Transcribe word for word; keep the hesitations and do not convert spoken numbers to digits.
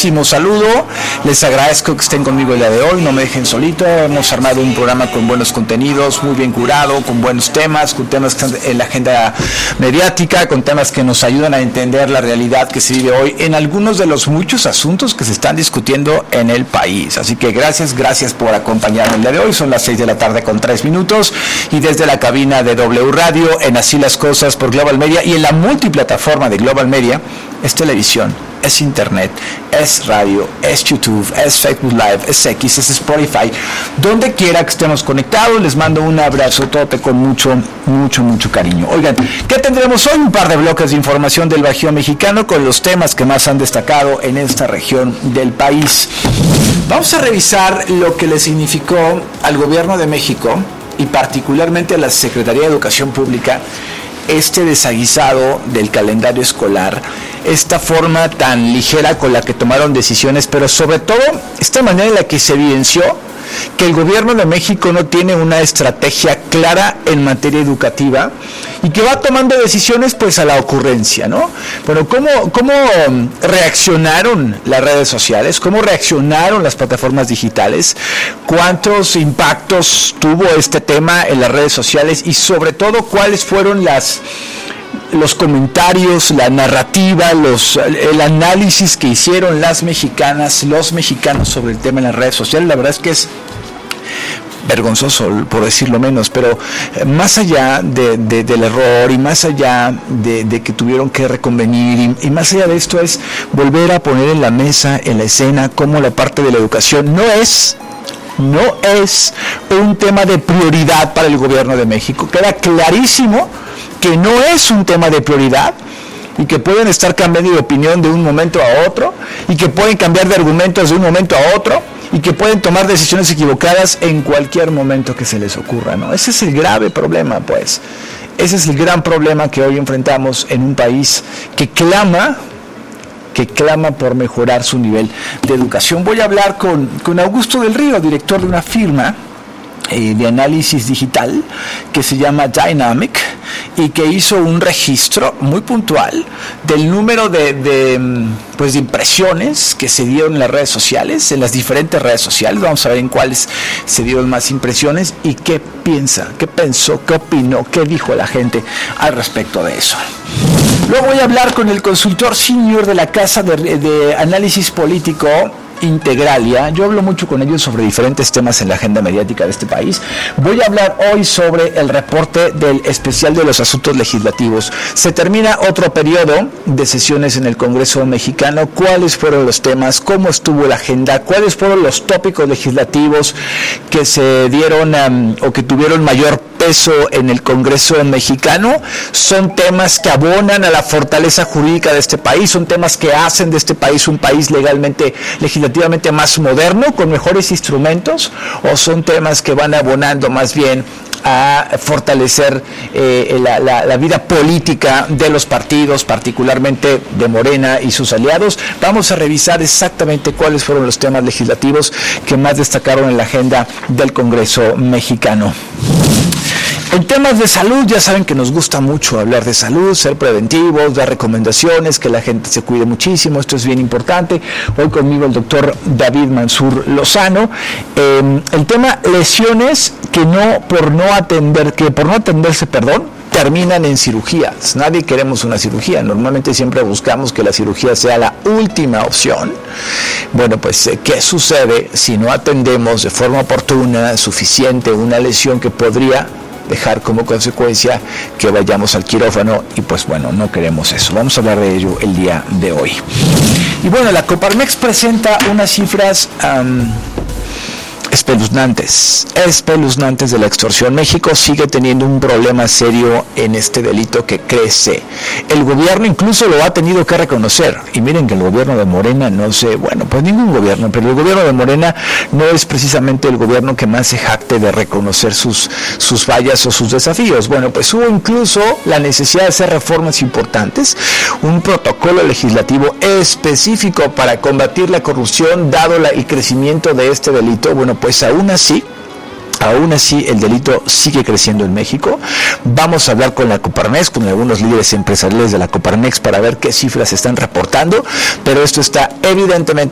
cordialísimo saludo. Les agradezco que estén conmigo el día de hoy, no me dejen solito. Hemos armado un programa con buenos contenidos, muy bien curado, con buenos temas, con temas que están en la agenda mediática, con temas que nos ayudan a entender la realidad que se vive hoy en algunos de los muchos asuntos que se están discutiendo en el país. Así que gracias, gracias por acompañarme el día de hoy. Son las seis de la tarde con tres minutos y desde la cabina de W Radio en Así las Cosas por Global Media y en la multiplataforma de Global Media, es televisión, es internet, es radio, es YouTube, es Facebook Live, es X, es Spotify. Donde quiera que estemos conectados, les mando un abrazo tote con mucho, mucho, mucho cariño. Oigan, ¿qué tendremos hoy? Un par de bloques de información del Bajío mexicano con los temas que más han destacado en esta región del país. Vamos a revisar lo que le significó al gobierno de México y particularmente a la Secretaría de Educación Pública este desaguisado del calendario escolar, esta forma tan ligera con la que tomaron decisiones, pero sobre todo esta manera en la que se evidenció que el gobierno de México no tiene una estrategia clara en materia educativa y que va tomando decisiones pues a la ocurrencia, ¿no? Bueno, ¿cómo, cómo reaccionaron las redes sociales? ¿Cómo reaccionaron las plataformas digitales? ¿Cuántos impactos tuvo este tema en las redes sociales? Y sobre todo, ¿cuáles fueron las... los comentarios, la narrativa, los, el análisis que hicieron las mexicanas, los mexicanos sobre el tema en las redes sociales? La verdad es que es vergonzoso, por decirlo menos, pero más allá de, de, del error y más allá de, de que tuvieron que reconvenir y, y más allá de esto es volver a poner en la mesa, en la escena, cómo la parte de la educación no es no es un tema de prioridad para el gobierno de México. Queda clarísimo que no es un tema de prioridad y que pueden estar cambiando de opinión de un momento a otro y que pueden cambiar de argumentos de un momento a otro y que pueden tomar decisiones equivocadas en cualquier momento que se les ocurra, ¿no? Ese es el grave problema, pues. Ese es el gran problema que hoy enfrentamos en un país que clama que clama por mejorar su nivel de educación. Voy a hablar con, con Augusto del Río, director de una firma eh, de análisis digital que se llama Dynamic y que hizo un registro muy puntual del número de, de, pues de impresiones que se dieron en las redes sociales, en las diferentes redes sociales. Vamos a ver en cuáles se dieron más impresiones y qué piensa, qué pensó, qué opinó, qué dijo la gente al respecto de eso. Luego voy a hablar con el consultor senior de la Casa de, de Análisis Político Integralia. Yo hablo mucho con ellos sobre diferentes temas en la agenda mediática de este país. Voy a hablar hoy sobre el reporte del especial de los asuntos legislativos. Se termina otro periodo de sesiones en el Congreso mexicano. ¿Cuáles fueron los temas? ¿Cómo estuvo la agenda? ¿Cuáles fueron los tópicos legislativos que se dieron um, o que tuvieron mayor peso en el Congreso mexicano? Son temas que abonan a la fortaleza jurídica de este país, son temas que hacen de este país un país legalmente, legislativamente más moderno, con mejores instrumentos, o son temas que van abonando más bien a fortalecer eh, la, la, la vida política de los partidos, particularmente de Morena y sus aliados. Vamos a revisar exactamente cuáles fueron los temas legislativos que más destacaron en la agenda del Congreso mexicano. En temas de salud, ya saben que nos gusta mucho hablar de salud, ser preventivos, dar recomendaciones, que la gente se cuide muchísimo, esto es bien importante. Hoy conmigo el doctor David Mansur Lozano. Eh, el tema lesiones que no por no atender, que por no atenderse, perdón, terminan en cirugías. Nadie queremos una cirugía, normalmente siempre buscamos que la cirugía sea la última opción. Bueno, pues, ¿qué sucede si no atendemos de forma oportuna, suficiente, una lesión que podría dejar como consecuencia que vayamos al quirófano? Y pues bueno, no queremos eso. Vamos a hablar de ello el día de hoy. Y bueno, la Coparmex presenta unas cifras um, espeluznantes, espeluznantes de la extorsión. México sigue teniendo un problema serio en este delito que crece. El gobierno incluso lo ha tenido que reconocer. Y miren que el gobierno de Morena, no sé, bueno, pues ningún gobierno, pero el gobierno de Morena no es precisamente el gobierno que más se jacte de reconocer sus, sus fallas o sus desafíos. Bueno, pues hubo incluso la necesidad de hacer reformas importantes, un protocolo legislativo específico para combatir la corrupción, dado la, el crecimiento de este delito. Bueno, pues aún así, aún así el delito sigue creciendo en México. Vamos a hablar con la Coparmex, con algunos líderes empresariales de la Coparmex para ver qué cifras están reportando, pero esto está evidentemente